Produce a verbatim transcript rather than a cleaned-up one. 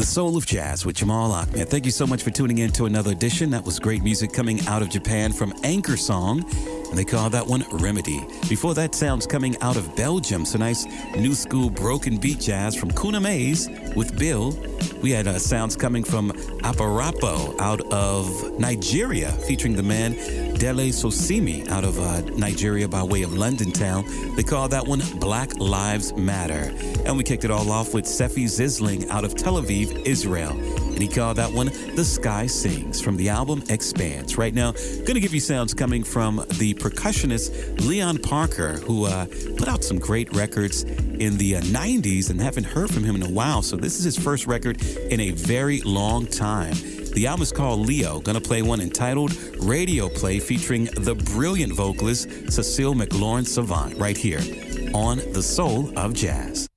The Soul of Jazz with Jamal Ahmed. Thank you so much for tuning in to another edition. That was great music coming out of Japan from Anchor Song, and they call that one Remedy. Before that, sounds coming out of Belgium. So nice new school broken beat jazz from Kuna Maze with Bill. We had uh, sounds coming from Aparapo out of Nigeria, featuring the man Dele Sosimi out of uh, Nigeria by way of London town. They call that one Black Lives Matter. And we kicked it all off with Sefi Zisling out of Tel Aviv, Israel. And he called that one The Sky Sings from the album Expanse. Right now, going to give you sounds coming from the percussionist Leon Parker, who uh, put out some great records in the uh, nineties and haven't heard from him in a while. So this is his first record in a very long time. The album is called Leo. Going to play one entitled Radio Play featuring the brilliant vocalist Cecile McLaurin Savant right here on The Soul of Jazz.